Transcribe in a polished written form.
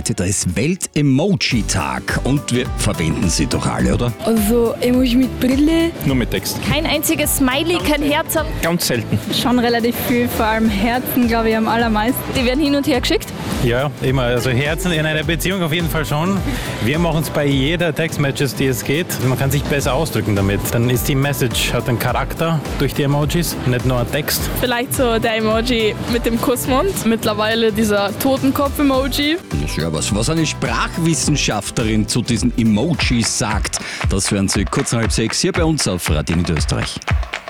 heute, da ist Welt-Emoji-Tag und wir verwenden sie doch alle, oder? Also Emoji mit Brille. Nur mit Text. Kein einziges Smiley, kein Herz. Ganz selten. Schon relativ viel, vor allem Herzen, glaube ich, am allermeisten. Die werden hin und her geschickt. Ja, immer. Also Herzen in einer Beziehung auf jeden Fall schon. Wir machen es bei jeder Textmatches, die es geht. Man kann sich besser ausdrücken damit. Dann ist die Message, hat einen Charakter durch die Emojis, nicht nur ein Text. Vielleicht so der Emoji mit dem Kussmund. Mittlerweile dieser Totenkopf-Emoji. Ja, was eine Sprachwissenschaftlerin zu diesen Emojis sagt, das hören Sie kurz nach 5:30 hier bei uns auf Radio Niederösterreich.